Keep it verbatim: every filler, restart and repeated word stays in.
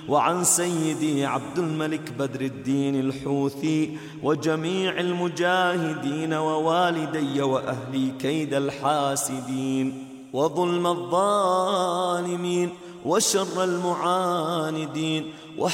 وعن سيدي عبد الملك بدر الدين الحوثي وجميع المجاهدين ووالدي وأهلي كيد الحاسدين وظلم الظالمين وشر المعاندين